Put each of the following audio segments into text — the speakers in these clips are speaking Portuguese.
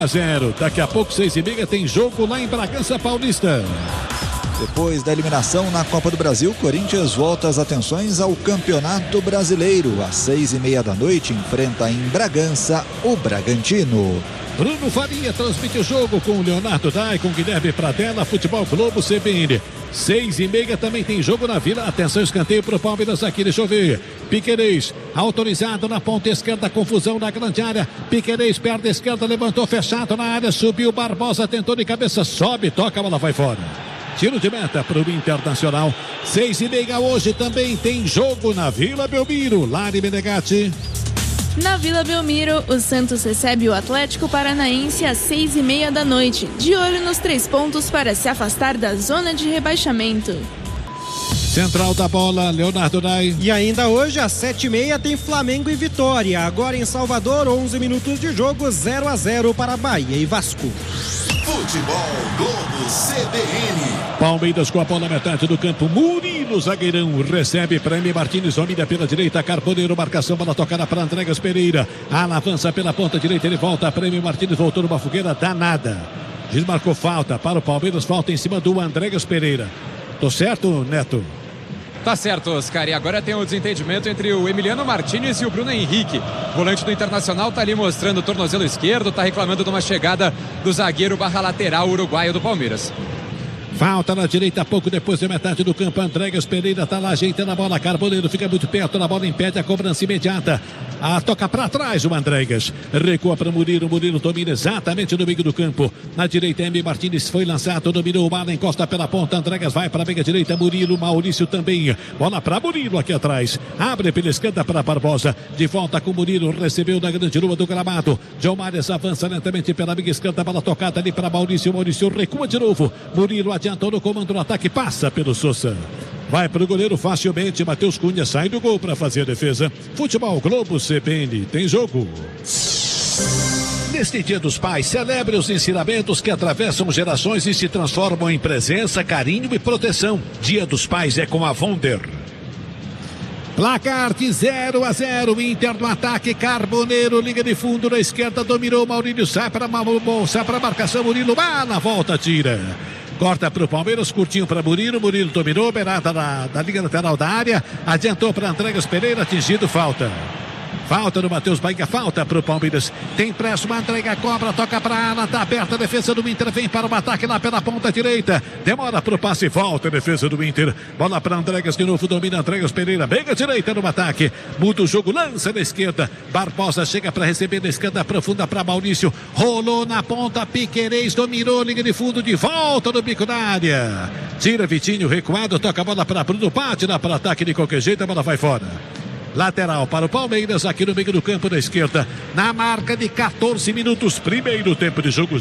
0. Daqui a pouco, 6h30, tem jogo lá em Bragança Paulista. Depois da eliminação na Copa do Brasil, Corinthians volta as atenções ao Campeonato Brasileiro. Às 6h30 da noite, enfrenta em Bragança o Bragantino. Bruno Faria transmite o jogo com o Leonardo Dai, com Guilherme Pradella, Futebol Globo CBN. 6h30 também tem jogo na Vila. Atenção, escanteio para o Palmeiras aqui, deixa eu ver. Piquerez, autorizado na ponta esquerda, confusão na grande área. Piquerez, perna esquerda, levantou, fechado na área, subiu, Barbosa tentou de cabeça, sobe, toca, a bola vai fora. Tiro de meta para o Internacional. 6h30 hoje também tem jogo na Vila Belmiro. Lari Menegatti. Na Vila Belmiro, o Santos recebe o Atlético Paranaense às 6h30 da noite, de olho nos 3 pontos para se afastar da zona de rebaixamento. Central da bola, Leonardo Dai. E ainda hoje, às 7h30, tem Flamengo e Vitória. Agora em Salvador, 11 minutos de jogo, 0-0 para Bahia e Vasco. Futebol Globo CBN. Palmeiras com a bola na metade do campo. Murilo, zagueirão, recebe para M. Martins, domina pela direita, Carboneiro, marcação, bola tocada para Andregas Pereira. Ala avança pela ponta direita, ele volta para M. Martins, voltou numa fogueira danada. Desmarcou falta para o Palmeiras, falta em cima do Andregas Pereira. Tô certo, Neto? Tá certo, Oscar, e agora tem o desentendimento entre o Emiliano Martínez e o Bruno Henrique. O volante do Internacional tá ali mostrando o tornozelo esquerdo, tá reclamando de uma chegada do zagueiro barra lateral uruguaio do Palmeiras. Falta na direita, pouco depois da metade do campo. Andregas Pereira tá lá ajeitando a bola. Carboneiro fica muito perto da bola, impede a cobrança imediata. Toca para trás o Andregas. Recua para Murilo. Murilo domina exatamente no meio do campo. Na direita, M. Martins foi lançado, dominou o bala, encosta pela ponta. Andregas vai para a meia direita. Murilo, Maurício também. Bola para Murilo aqui atrás. Abre pela esquerda para Barbosa. De volta com Murilo. Recebeu na grande lua do gramado. João Mares avança lentamente pela meia esquerda. Bola tocada ali para Maurício. Maurício recua de novo. Murilo adiantou no comando do ataque. Passa pelo Sousa. Vai para o goleiro facilmente. Matheus Cunha sai do gol para fazer a defesa. Futebol Globo CBN. Tem jogo. Neste Dia dos Pais, celebre os ensinamentos que atravessam gerações e se transformam em presença, carinho e proteção. Dia dos Pais é com a Vonder. Placar de 0-0, Inter no ataque, Carboneiro, liga de fundo na esquerda, dominou Maurílio, sai para a marcação, Murilo, na volta, tira. Corta para o Palmeiras, curtinho para Murilo. Murilo dominou, beirada da linha lateral da área. Adiantou para Andregas Pereira, atingido, falta. Falta do Matheus Bahia, falta para o Palmeiras. Tem empréstimo, entrega, cobra, toca para a ala, tá aberta a defesa do Inter, vem para o ataque lá pela ponta direita. Demora para o passe, volta a defesa do Inter. Bola para Andregas de novo, domina Andregas Pereira, bem à direita no ataque. Muda o jogo, lança na esquerda. Barbosa chega para receber na esquerda, profunda para Maurício. Rolou na ponta, Piquerez dominou, liga de fundo, de volta no bico da área. Tira Vitinho, recuado, toca a bola para Bruno, bate lá para o ataque de qualquer jeito, a bola vai fora. Lateral para o Palmeiras, aqui no meio do campo da esquerda, na marca de 14 minutos, primeiro tempo de jogo,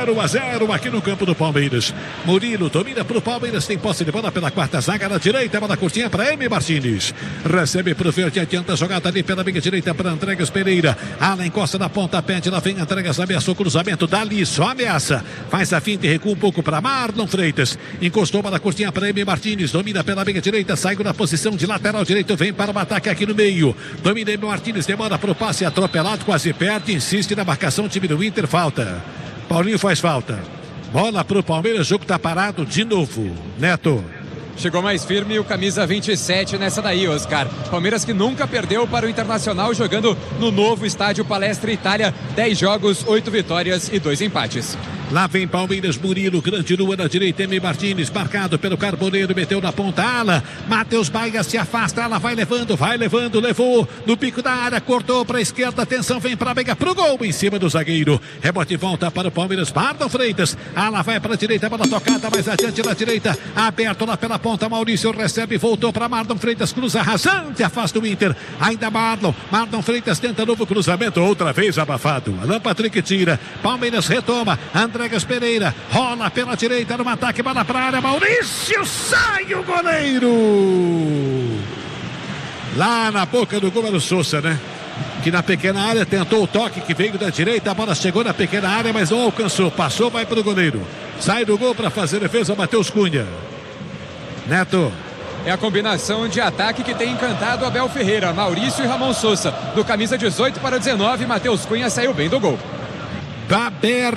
0-0 aqui no campo do Palmeiras. Murilo domina para o Palmeiras, tem posse de bola pela quarta zaga, na direita, bola curtinha para M. Martins, recebe para o verde, adianta a jogada ali pela meia direita para Andregas Pereira, ala encosta na ponta, pede, lá vem Andregas, ameaçou o cruzamento, dali só ameaça, faz a finta e recua um pouco para Marlon Freitas, encostou bola curtinha para M. Martins, domina pela meia direita, saiu na posição de lateral direito, vem para o ataque aqui no meio, domina M. Martins, demora para o passe, atropelado, quase perto, insiste na marcação, time do Inter, falta. Paulinho faz falta. Bola para o Palmeiras, jogo está parado de novo. Neto. Chegou mais firme o camisa 27 nessa daí, Oscar. Palmeiras que nunca perdeu para o Internacional, jogando no novo estádio Palestra Itália. 10 jogos, 8 vitórias e 2 empates. Lá vem Palmeiras, Murilo, grande lua na direita, M. Martins, marcado pelo Carboneiro, meteu na ponta, ala, Matheus Bahia se afasta, ela vai levando, levou no pico da área, cortou para a esquerda, atenção, vem para a mega, pro gol em cima do zagueiro, rebote volta para o Palmeiras, Marlon Freitas, ala vai para a direita, bola tocada mais adiante na direita, aberto lá pela ponta, Maurício recebe, voltou para Marlon Freitas, cruza rasante, afasta o Inter, ainda Marlon Freitas tenta novo cruzamento, outra vez abafado, Alan Patrick tira, Palmeiras retoma, Andregas Pereira, rola pela direita no ataque, bola para a área, Maurício, sai o goleiro! Lá na boca do gol era o Sousa, né? Que na pequena área tentou o toque que veio da direita, a bola chegou na pequena área, mas não alcançou, passou, vai para o goleiro. Sai do gol para fazer defesa, Matheus Cunha. Neto. É a combinação de ataque que tem encantado Abel Ferreira, Maurício e Ramon Sousa. Do camisa 18 para 19, Matheus Cunha saiu bem do gol. Baber